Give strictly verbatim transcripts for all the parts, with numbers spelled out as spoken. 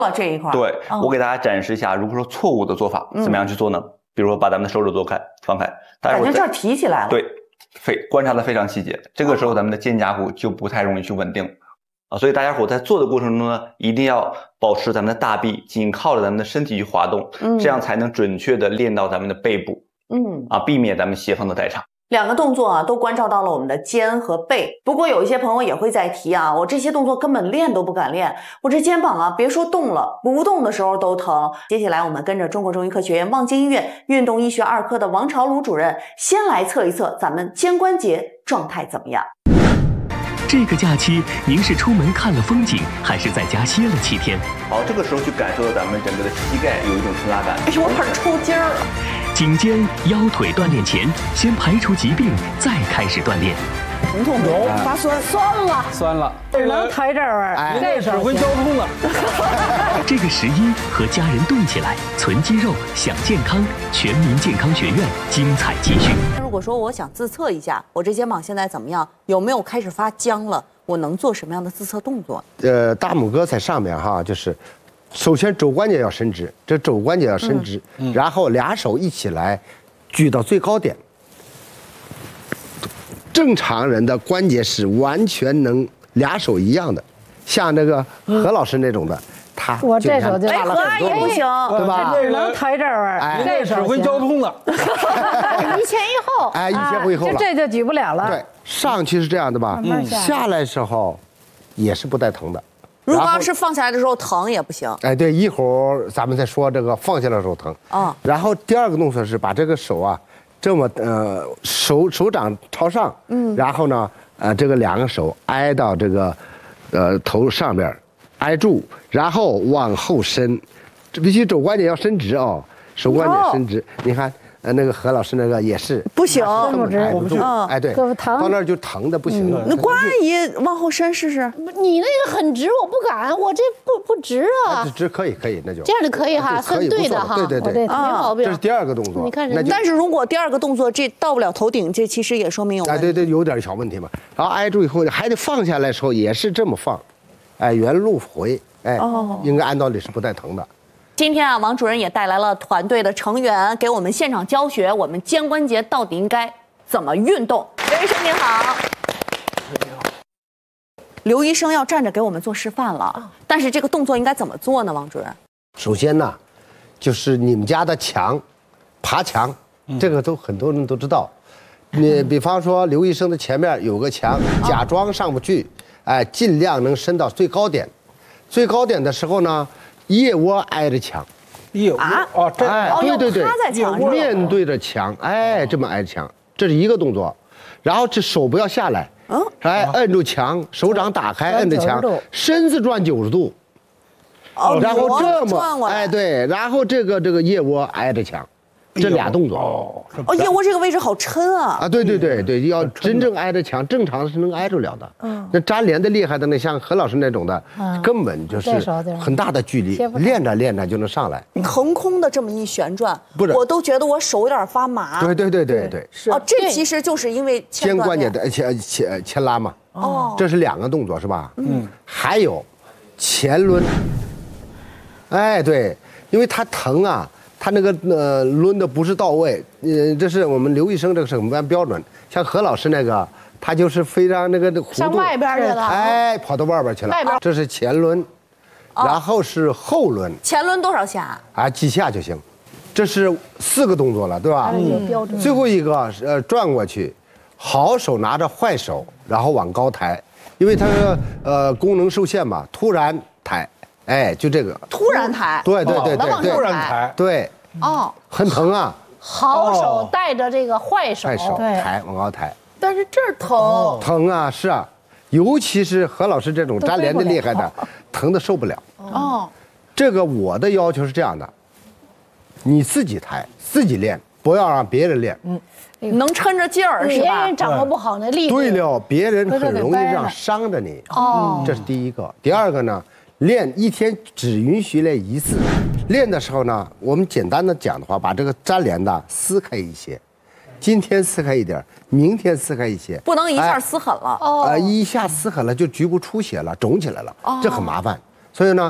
这一块。 对，我给大家展示一下，如果说错误的做法，怎么样去做呢？比如说把咱们的手指做开放开， 感觉这儿提起来了。 对，非观察的非常细节，这个时候咱们的肩胛骨就不太容易去稳定啊，所以大家伙在做的过程中呢，一定要保持咱们的大臂紧靠着咱们的身体去滑动，嗯，这样才能准确的练到咱们的背部，嗯啊，避免咱们斜方的代偿。 两个动作啊，都关照到了我们的肩和背。不过有一些朋友也会在提啊，我这些动作根本练都不敢练，我这肩膀啊，别说动了，不动的时候都疼。接下来我们跟着中国中医科学院望京医院运动医学二科的王朝鲁主任，先来测一测咱们肩关节状态怎么样。 这个假期您是出门看了风景，还是在家歇了七天？ 好，这个时候去感受到咱们整个的膝盖有一种抻拉感。 哎呦，我开始抽筋儿了。 颈肩腰腿锻炼前，先排除疾病，再开始锻炼。 疼痛有发酸，酸了， 酸了， 只能抬这儿， 哎，这指挥交通了。 这个十一和家人动起来，存肌肉，享健康。全民健康学院精彩继续。 如果说我想自测一下，我这肩膀现在怎么样？有没有开始发僵了？我能做什么样的自测动作？ 呃，大拇哥在上面哈，就是。首先肘关节要伸直，这肘关节要伸直，嗯嗯、然后俩手一起来举到最高点。正常人的关节是完全能俩手一样的，像这个何老师那种的，嗯、他我这手就大了很多，不行， 对吧？ 只能抬这儿， 哎，这指挥交通了， 一前一后， 哎，一前一后了， 这就举不了了。 对，上去是这样的吧？嗯，下来时候也是不带疼的。 如果要是放下来的时候疼也不行。 哎，对，一会儿咱们再说这个放下来的时候疼。啊，然后第二个动作是把这个手啊，这么呃手手掌朝上，嗯，然后呢，呃这个两个手挨到这个，呃头上边，挨住，然后往后伸，这必须肘关节要伸直哦，手关节伸直。哦、你看，呃那个何老师那个也是不行， 根本挨不住。哎，对，到那儿就疼的不行了。 那关阿姨往后伸试试。 你那个很直，我不敢，我这不不直啊。 直可以可以，那就这样就可以哈，算对的哈。 对对对， 没毛病。 这是第二个动作。 你看， 但是如果第二个动作这到不了头顶，这其实也说明有问题。 哎，对对，有点小问题嘛。然后挨住以后还得放下来的时候也是这么放，哎，原路回，哎，应该按道理是不带疼的。 今天啊，王主任也带来了团队的成员给我们现场教学，我们肩关节到底应该怎么运动。刘医生您好。你好。刘医生要站着给我们做示范了，但是这个动作应该怎么做呢？王主任。 首先呢，就是你们家的墙，爬墙，这个都很多人都知道。你比方说刘医生的前面有个墙，假装上不去，哎，尽量能伸到最高点。最高点的时候呢，腋窝挨着墙， 腋窝啊，哦，这哎，对对对， 趴在墙上， 面对着墙，哎，这么挨着墙，这是一个动作。然后这手不要下来，嗯，哎，摁住墙，手掌打开，摁着墙，身子转九十度，哦，然后这么，哎，对，然后这个这个腋窝挨着墙。这俩动作哦，哦，腋窝这个位置好抻啊！ 啊，对对对对，要真正挨着墙，正常是能挨住了的。嗯，那粘连的厉害的，那像何老师那种的，根本就是很大的距离，练着练着就能上来。 腾空的这么一旋转，不是，我都觉得我手有点发麻。 对对对对对， 是哦，这其实就是因为肩关节的前前前拉嘛。哦，这是两个动作是吧？嗯，还有前抡。哎，对，因为它疼啊。他那个呃抡的不是到位，呃，这是我们刘医生这个是很按标准。像何老师那个，他就是非常那个弧度， 上外边去了， 哎，跑到外边去了。外边这是前抡，然后是后抡。 前抡多少下？ 啊，几下就行。这是四个动作了，对吧？嗯。标准。最后一个呃转过去，好手拿着坏手，然后往高抬，因为它呃功能受限嘛，突然抬。哎，就这个突然抬， 对对对对对，突然抬， 对，哦，很疼啊。 好手带着这个坏手， 坏手抬往高抬， 但是这儿疼， 疼啊，是啊，尤其是何老师这种粘连的厉害的，疼的受不了。哦，这个我的要求是这样的，你自己抬，自己练，不要让别人练。嗯， 能抻着劲儿是吧？ 别人掌握不好那力度。 对了，别人很容易让伤着你。哦，这是第一个。第二个呢？练一天只允许练一次，练的时候呢，我们简单的讲的话，把这个粘连的撕开一些，今天撕开一点，明天撕开一些， 不能一下撕狠了。 哦，呃，一下撕狠了就局部出血了，肿起来了，这很麻烦。所以呢，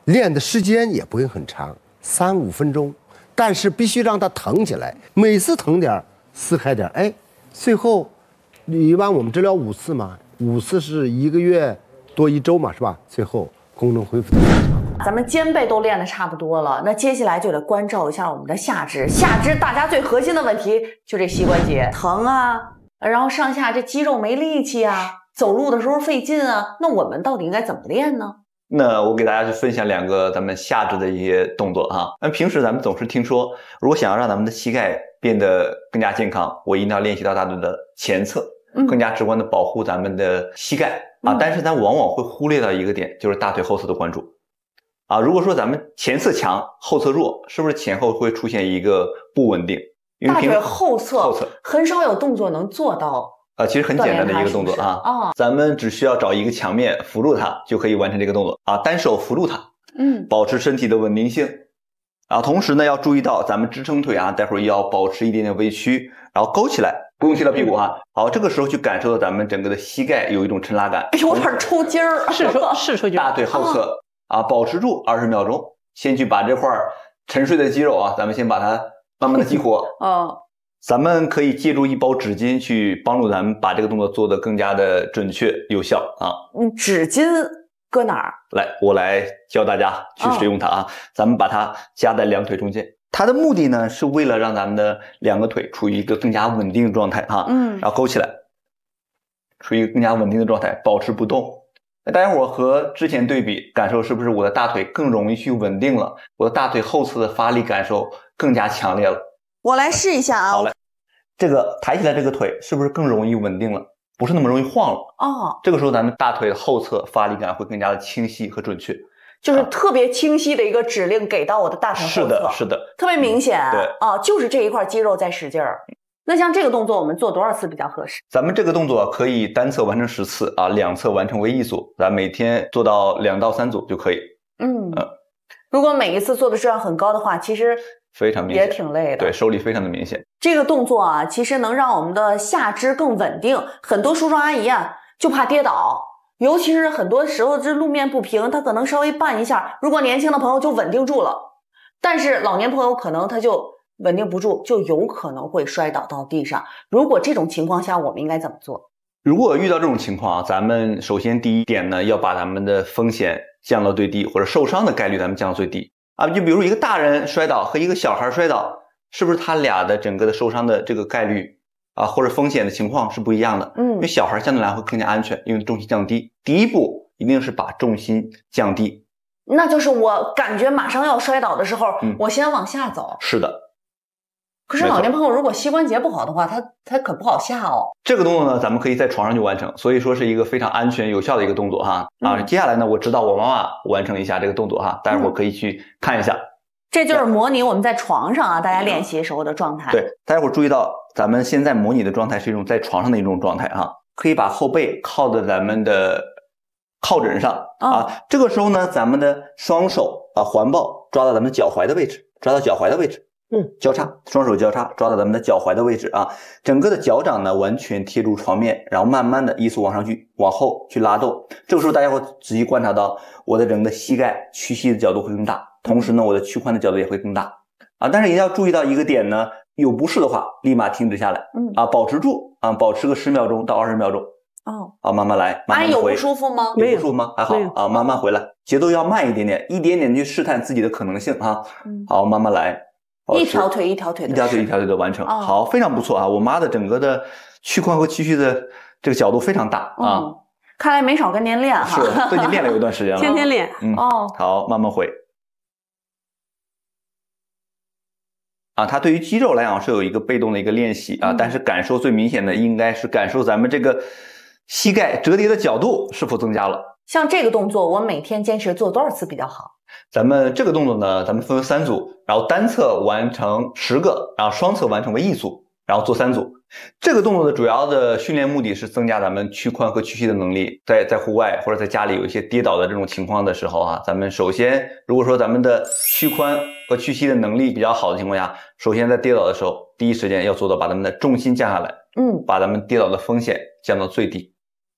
练的时间也不会很长，三五分钟，但是必须让它疼起来，每次疼点儿，撕开点儿，哎，最后，一般我们治疗五次嘛，五次是一个月多一周嘛，是吧？最后功能恢复的非常好。 咱们肩背都练得差不多了，那接下来就得关照一下我们的下肢。下肢大家最核心的问题就这膝关节疼啊，然后上下这肌肉没力气啊，走路的时候费劲啊，那我们到底应该怎么练呢？ 那我给大家去分享两个咱们下肢的一些动作哈。那平时咱们总是听说，如果想要让咱们的膝盖变得更加健康，我一定要练习到大腿的前侧，更加直观的保护咱们的膝盖啊。但是咱往往会忽略到一个点，就是大腿后侧的关注啊。如果说咱们前侧强，后侧弱，是不是前后会出现一个不稳定？因为大腿后侧后侧很少有动作能做到。 呃，其实很简单的一个动作啊， 哦， 咱们只需要找一个墙面扶住它，就可以完成这个动作啊。单手扶住它， 嗯， 保持身体的稳定性。然后同时呢，要注意到咱们支撑腿啊，待会儿要保持一点点微曲，然后勾起来，不用贴到屁股哈。好，这个时候去感受到咱们整个的膝盖有一种抻拉感， 有点抽筋儿， 是说是抽筋儿。 大腿后侧啊，保持住二十秒钟，先去把这块沉睡的肌肉啊，咱们先把它慢慢的激活。 哦。 咱们可以借助一包纸巾去帮助咱们把这个动作做得更加的准确有效啊。 嗯，纸巾搁哪儿？ 来，我来教大家去使用它啊。哦、咱们把它夹在两腿中间，它的目的呢是为了让咱们的两个腿处于一个更加稳定的状态哈。嗯，然后勾起来，处于一个更加稳定的状态，保持不动。那大家伙和之前对比，感受是不是我的大腿更容易去稳定了？我的大腿后侧的发力感受更加强烈了。 我来试一下啊。 好嘞，这个抬起来这个腿是不是更容易稳定了？不是那么容易晃了。哦，这个时候咱们大腿的后侧发力感会更加的清晰和准确， 就是特别清晰的一个指令给到我的大腿后侧。 是的，是的， 特别明显。 嗯、对啊，就是这一块肌肉在使劲儿。那像这个动作，我们做多少次比较合适？ 咱们这个动作可以单侧完成十次啊，两侧完成为一组，咱每天做到两到三组就可以。 嗯嗯，如果每一次做的质量很高的话，其实非常明显， 也挺累的。 对，受力非常的明显。 这个动作啊，其实能让我们的下肢更稳定。很多叔叔阿姨啊，就怕跌倒，尤其是很多时候这路面不平，他可能稍微绊一下，如果年轻的朋友就稳定住了，但是老年朋友可能他就稳定不住，就有可能会摔倒到地上。如果这种情况下，我们应该怎么做？ 如果遇到这种情况啊，咱们首先第一点呢，要把咱们的风险降到最低，或者受伤的概率咱们降到最低啊。就比如一个大人摔倒和一个小孩摔倒，是不是他俩的整个的受伤的这个概率啊，或者风险的情况是不一样的？嗯，因为小孩相对来说会更加安全，因为重心降低。第一步一定是把重心降低， 那就是我感觉马上要摔倒的时候，嗯、我先往下走。 是的。 可是老年朋友如果膝关节不好的话，他他可不好下哦。 这个动作呢，咱们可以在床上就完成，所以说是一个非常安全有效的一个动作哈。啊，嗯、接下来呢，我指导我妈妈完成一下这个动作哈，待会儿可以去看一下。嗯、 这就是模拟我们在床上啊，大家练习时候的状态。 对，待会儿注意到咱们现在模拟的状态是一种在床上的一种状态哈，可以把后背靠在咱们的靠枕上、哦、啊。这个时候呢，咱们的双手啊环抱抓到咱们脚踝的位置，抓到脚踝的位置。嗯，交叉，双手交叉，抓到咱们的脚踝的位置啊，整个的脚掌呢完全贴住床面，然后慢慢的移速往上去，往后去拉动。这个时候大家会仔细观察到我的整个膝盖屈膝的角度会更大，同时呢我的屈髋的角度也会更大啊。但是也要注意到一个点呢，有不适的话立马停止下来，嗯啊，保持住啊，保持个十秒钟到二十秒钟。哦，啊，慢慢来，慢慢回。 有不舒服吗？ 有不舒服吗？还好啊，慢慢回来，节奏要慢一点点，一点点去试探自己的可能性啊。嗯，好，慢慢来。 一条腿一条腿的， 一条腿一条腿的完成，哦、好，非常不错啊！我妈的整个的屈髋和屈膝的这个角度非常大、嗯、啊， 看来没少跟您练哈， 是最近练了有一段时间了， 天天练， 嗯，哦，好，慢慢回。啊，它对于肌肉来讲是有一个被动的一个练习啊，嗯、但是感受最明显的应该是感受咱们这个膝盖折叠的角度是否增加了。 像这个动作，我每天坚持做多少次比较好？ 咱们这个动作呢，咱们分为三组，然后单侧完成十个，然后双侧完成为一组，然后做三组。这个动作的主要的训练目的是增加咱们屈髋和屈膝的能力。在在户外或者在家里有一些跌倒的这种情况的时候啊，咱们首先如果说咱们的屈髋和屈膝的能力比较好的情况下，首先在跌倒的时候，第一时间要做到把咱们的重心降下来，嗯，把咱们跌倒的风险降到最低。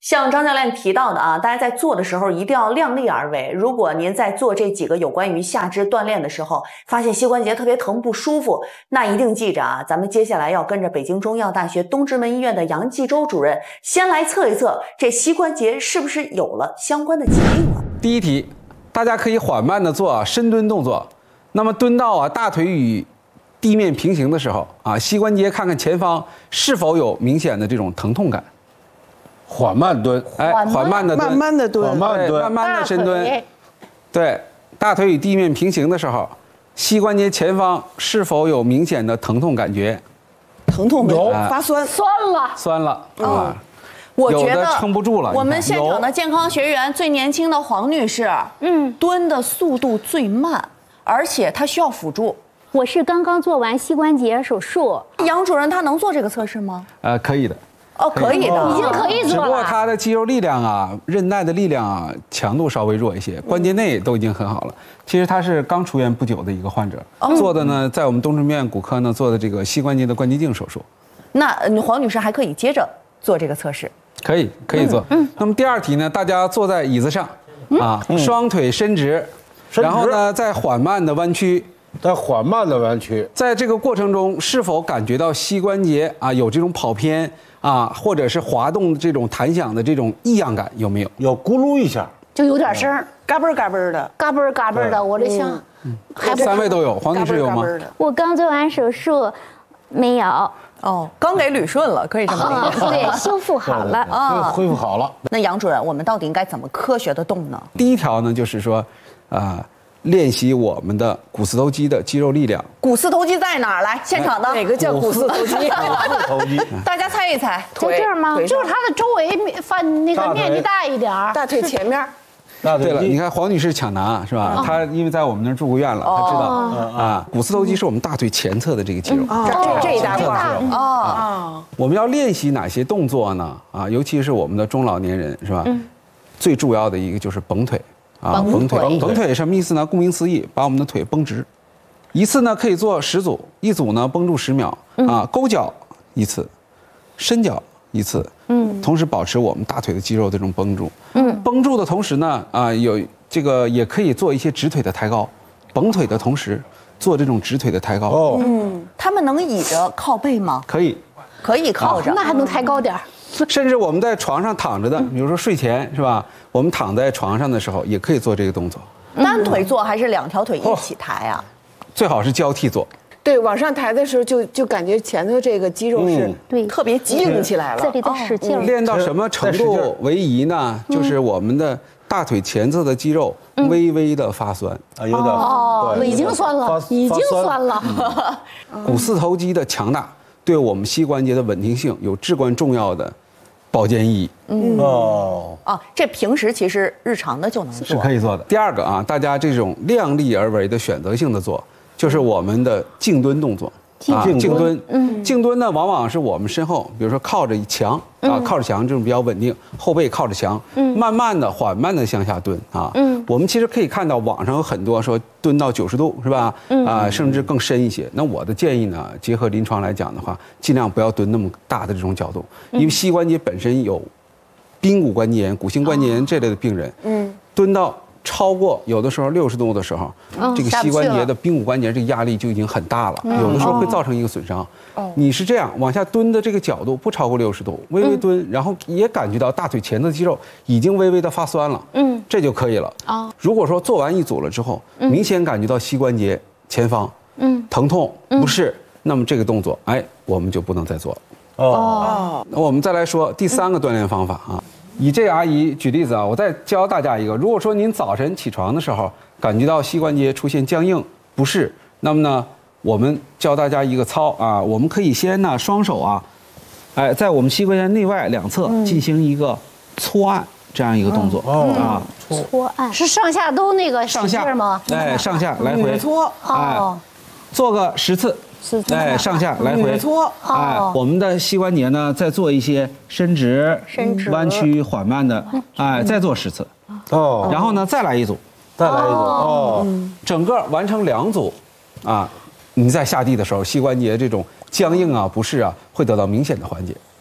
像张教练提到的啊，大家在做的时候一定要量力而为。如果您在做这几个有关于下肢锻炼的时候，发现膝关节特别疼不舒服，那一定记着啊，咱们接下来要跟着北京中医药大学东直门医院的杨继洲主任先来测一测这膝关节是不是有了相关的疾病了。 第一题，大家可以缓慢的做啊深蹲动作，那么蹲到啊大腿与地面平行的时候啊，膝关节看看前方是否有明显的这种疼痛感。 缓慢蹲， 哎，缓慢的蹲， 慢慢的蹲， 缓慢蹲， 慢慢的深蹲大腿。 对，大腿与地面平行的时候，膝关节前方是否有明显的疼痛感觉？ 疼痛没有？ 有发酸， 酸了， 酸了啊。 我觉得有的撑不住了。 我们现场的健康学员最年轻的黄女士，嗯，蹲的速度最慢，而且她需要辅助。 我是刚刚做完膝关节手术。 杨主任，他能做这个测试吗？ 呃，可以的。 哦，可以的， 已经可以只不过做了。 它的肌肉力量啊、韧带的力量啊，强度稍微弱一些，关节内都已经很好了。其实他是刚出院不久的一个患者，做的呢，在我们东直门院骨科呢做的这个膝关节的关节镜手术。 那呃黄女士还可以接着做这个测试。 可以，可以做。嗯。那么第二题呢，大家坐在椅子上，啊，双腿伸直，然后呢，再缓慢的弯曲。 在缓慢的弯曲， 在这个过程中，是否感觉到膝关节啊有这种跑偏啊，或者是滑动的这种弹响的这种异样感有没有？ 有咕噜一下， 就有点声儿， 嘎嘣嘎嘣的， 嘎嘣嘎嘣的，我这像， 还三位都有，黄女士有吗？ 我刚做完手术，没有。 哦，刚给捋顺了，可以这么理解。 对，修复好了啊，恢复好了。 那杨主任，我们到底应该怎么科学的动呢？ 第一条呢，就是说，啊，练习我们的股四头肌的肌肉力量。 股四头肌在哪儿？来，现场的哪个叫股四头肌？ 股四头肌， 大家猜一猜。 在这儿吗？ 腿就是它的周围面翻那个面积大一点儿。 大腿前面。 对了，你看黄女士抢答是吧？她因为在我们那儿住过院了，她知道啊，股四头肌是我们大腿前侧的这个肌肉。 这这一大块哦。 我们要练习哪些动作呢？啊，尤其是我们的中老年人是吧？最主要的一个就是绷腿啊，绷腿。绷腿什么意思呢？顾名思义，把我们的腿绷直。一次呢可以做十组，一组呢绷住十秒啊，勾脚一次，伸脚一次。嗯，同时保持我们大腿的肌肉这种绷住。嗯，绷住的同时呢，啊，有这个也可以做一些直腿的抬高，绷腿的同时做这种直腿的抬高。 哦， 嗯，他们能倚着靠背吗？ 可以， 可以靠着， 那还能抬高点儿。 甚至我们在床上躺着的，比如说睡前是吧？我们躺在床上的时候也可以做这个动作。 单腿做还是两条腿一起抬啊？ 最好是交替做。 对，往上抬的时候就就感觉前头这个肌肉是对特别硬起来了， 这里得使劲。 练到什么程度为宜呢？就是我们的大腿前侧的肌肉微微的发酸啊，有点哦，已经酸了，已经酸了。 股四头肌的强大对我们膝关节的稳定性有至关重要的保健意义。 嗯哦啊，这平时其实日常的就能做， 是可以做的。第二个啊，大家这种量力而为的选择性的做。就是我们的静蹲动作啊，静蹲，嗯，静蹲呢，往往是我们身后，比如说靠着墙啊，靠着墙这种比较稳定，后背靠着墙，嗯，慢慢的、缓慢的向下蹲啊，嗯，我们其实可以看到网上有很多说蹲到九十度是吧？嗯啊，甚至更深一些。那我的建议呢，结合临床来讲的话，尽量不要蹲那么大的这种角度，因为膝关节本身有髌骨关节炎、骨性关节炎这类的病人，嗯，蹲到。超过有的时候六十度的时候，这个膝关节的髌骨关节这个压力就已经很大了，有的时候会造成一个损伤。你是这样往下蹲的这个角度不超过六十度，微微蹲，然后也感觉到大腿前侧肌肉已经微微的发酸了，嗯，这就可以了。如果说做完一组了之后，明显感觉到膝关节前方，嗯，疼痛不适，那么这个动作，哎，我们就不能再做了。哦，那我们再来说第三个锻炼方法啊。以这个阿姨举例子啊，我再教大家一个。如果说您早晨起床的时候感觉到膝关节出现僵硬不适，那么呢，我们教大家一个操啊，我们可以先呢双手啊，哎，在我们膝关节内外两侧进行一个搓按这样一个动作啊， 搓按是上下都那个使劲吗？ 哎，上下来回搓， 哎，做个十次。哎，上下来回搓， 哎，我们的膝关节呢，再做一些伸直、 伸直、 弯曲、缓慢的，哎，再做十次，哦，然后呢，再来一组， 再来一组，哦， 整个完成两组，啊，你在下地的时候，膝关节这种僵硬啊、不适啊，会得到明显的缓解。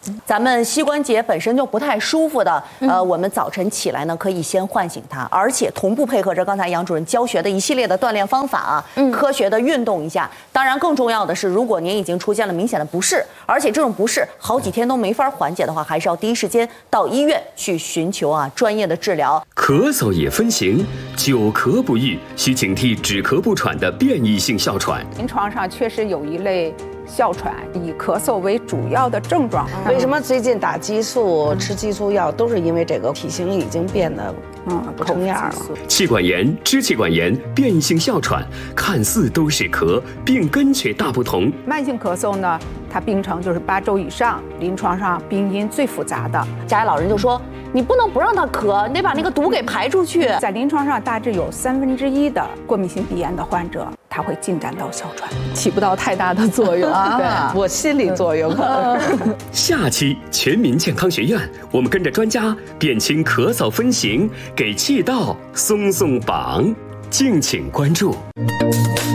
咱们膝关节本身就不太舒服的，呃，我们早晨起来呢，可以先唤醒它，而且同步配合着刚才杨主任教学的一系列的锻炼方法啊，科学的运动一下。当然，更重要的是，如果您已经出现了明显的不适，而且这种不适好几天都没法缓解的话，还是要第一时间到医院去寻求啊专业的治疗。 咳嗽也分型，久咳不愈，需警惕止咳不喘的变异性哮喘。 临床上确实有一类哮喘以咳嗽为主要的症状。 为什么最近打激素、吃激素药，都是因为这个体型已经变得嗯不成样了。 气管炎、支气管炎、变异性哮喘看似都是咳，病根却大不同。 慢性咳嗽呢，它病程就是八周以上，临床上病因最复杂的。 家里老人就说，你不能不让他咳，你得把那个毒给排出去。 在临床上，大致有三分之一的过敏性鼻炎的患者，他会进展到哮喘，起不到太大的作用。 对，我心理作用可能。 下期全民健康学院，我们跟着专家辨清咳嗽分型，给气道松松绑，敬请关注。